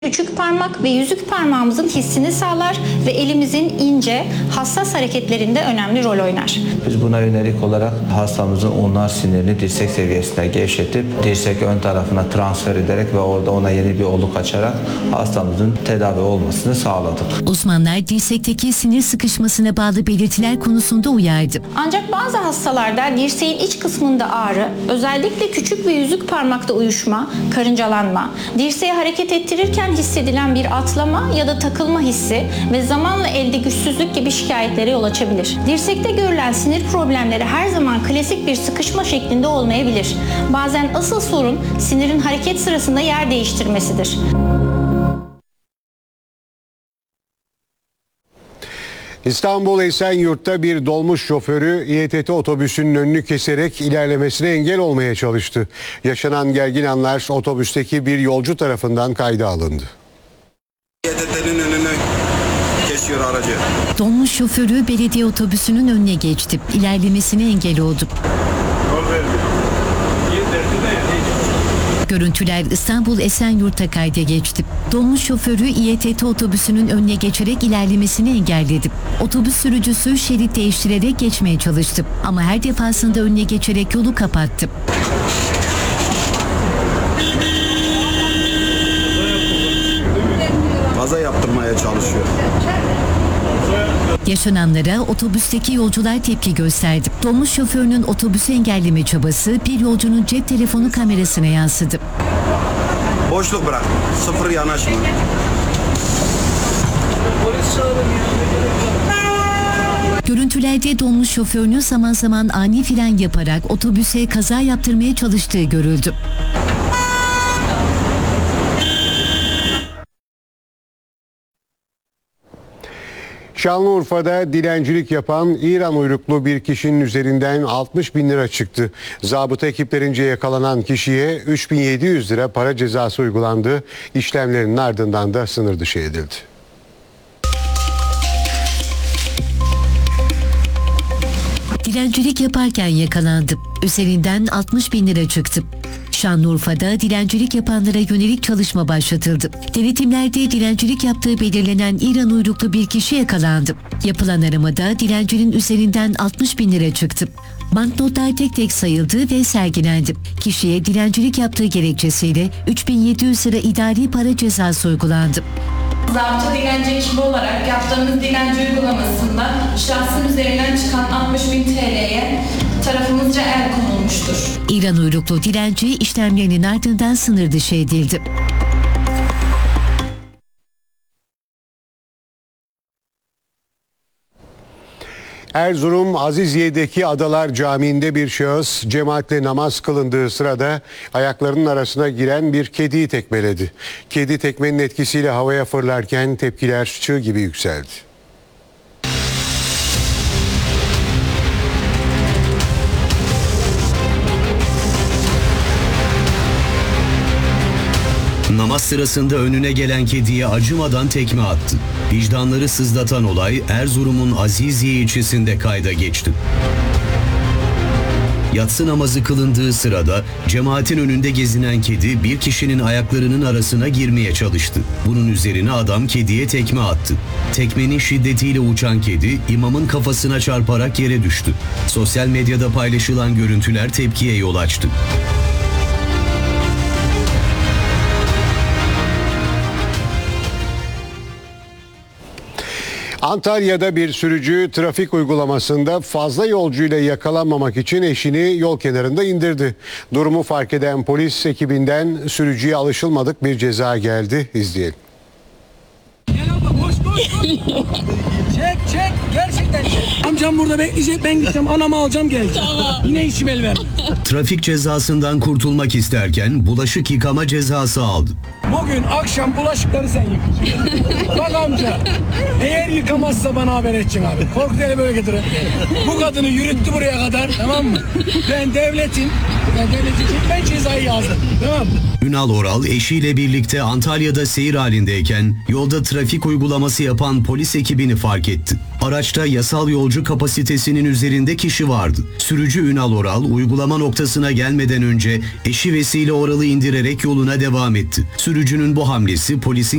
Küçük parmak ve yüzük parmağımızın hissini sağlar ve elimizin ince, hassas hareketlerinde önemli rol oynar. Biz buna yönelik olarak hastamızın ulnar sinirini dirsek seviyesine gevşetip dirsek ön tarafına transfer ederek ve orada ona yeni bir oluk açarak hastamızın tedavi olmasını sağladık. Uzmanlar dirsekteki sinir sıkışmasına bağlı belirtiler konusunda uyardı. Ancak bazı hastalarda dirseğin iç kısmında ağrı, özellikle küçük ve yüzük parmakta uyuşma, karıncalanma, dirseği hareket ettirirken hissedilen bir atlama ya da takılma hissi ve zamanla elde güçsüzlük gibi şikayetlere yol açabilir. Dirsekte görülen sinir problemleri her zaman klasik bir sıkışma şeklinde olmayabilir. Bazen asıl sorun sinirin hareket sırasında yer değiştirmesidir. İstanbul Esenyurt'ta bir dolmuş şoförü İETT otobüsünün önünü keserek ilerlemesine engel olmaya çalıştı. Yaşanan gergin anlar otobüsteki bir yolcu tarafından kayda alındı. İETT'nin önünü kesiyor aracı. Dolmuş şoförü belediye otobüsünün önüne geçti. İlerlemesine engel oldu. Görüntüler İstanbul Esenyurt'ta kayda geçti. Dolmuş şoförü İETT otobüsünün önüne geçerek ilerlemesini engelledi. Otobüs sürücüsü şerit değiştirerek geçmeye çalıştı ama her defasında önüne geçerek yolu kapattı. Kaza yaptırmaya çalışıyor. Yaşananlara otobüsteki yolcular tepki gösterdi. Dolmuş şoförünün otobüsü engelleme çabası bir yolcunun cep telefonu kamerasına yansıdı. Boşluk bırak. Sıfır yanaşma. Görüntülerde dolmuş şoförünün zaman zaman ani fren yaparak otobüse kaza yaptırmaya çalıştığı görüldü. Şanlıurfa'da dilencilik yapan İran uyruklu bir kişinin üzerinden 60 bin lira çıktı. Zabıta ekiplerince yakalanan kişiye 3.700 lira para cezası uygulandı. İşlemlerin ardından da sınır dışı edildi. Dilencilik yaparken yakalandı. Üzerinden 60 bin lira çıktı. Şanlıurfa'da dilencilik yapanlara yönelik çalışma başlatıldı. Denetimlerde dilencilik yaptığı belirlenen İran uyruklu bir kişi yakalandı. Yapılan aramada dilencinin üzerinden 60 bin lira çıktı. Banknotlar tek tek sayıldı ve sergilendi. Kişiye dilencilik yaptığı gerekçesiyle 3.700 lira idari para cezası uygulandı. Zabıta dilenci ekibi olarak yaptığımız dilenci uygulamasında şahsın üzerinden çıkan 60.000 TL'ye tarafımızca el konulmuştur. İran uyruklu dilenci işlemlerinin ardından sınır dışı edildi. Erzurum Aziziye'deki Adalar Camii'nde bir şahıs cemaatle namaz kılındığı sırada ayaklarının arasına giren bir kediyi tekmeledi. Kedi tekmenin etkisiyle havaya fırlarken tepkiler çığ gibi yükseldi. Namaz sırasında önüne gelen kediye acımadan tekme attı. Vicdanları sızlatan olay Erzurum'un Aziziye ilçesinde kayda geçti. Yatsı namazı kılındığı sırada cemaatin önünde gezinen kedi bir kişinin ayaklarının arasına girmeye çalıştı. Bunun üzerine adam kediye tekme attı. Tekmenin şiddetiyle uçan kedi imamın kafasına çarparak yere düştü. Sosyal medyada paylaşılan görüntüler tepkiye yol açtı. Antalya'da bir sürücü trafik uygulamasında fazla yolcuyla yakalanmamak için eşini yol kenarında indirdi. Durumu fark eden polis ekibinden sürücüye alışılmadık bir ceza geldi. İzleyelim. Gel abla koş. Çek gerçekten çek. Amcam burada bekleyecek, ben gideceğim anamı alacağım geleceğim. Tamam. Yine işim el ver. Trafik cezasından kurtulmak isterken bulaşık yıkama cezası aldı. Bugün akşam bulaşıkları sen yıkayacaksın. Bak amca, eğer yıkamazsa bana haber edeceksin abi. Korkuteli böyle getirin. Bu kadını yürüttü buraya kadar, tamam mı? Ben devletin, ben cezayı yazdım, tamam mı? Ünal Oral eşiyle birlikte Antalya'da seyir halindeyken yolda trafik uygulaması yapan polis ekibini fark etti. Araçta yasal yolcu kapasitesinin üzerinde kişi vardı. Sürücü Ünal Oral uygulama noktasına gelmeden önce eşi Vesile Oral'ı indirerek yoluna devam etti. Sürücünün bu hamlesi polisin